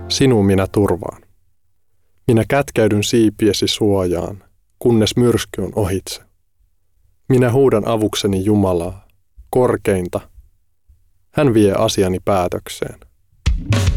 Sinun minä turvaan. Minä kätkäydyn siipiesi suojaan, kunnes myrsky on ohitse. Minä huudan avukseni Jumalaa, korkeinta. Hän vie asiani päätökseen.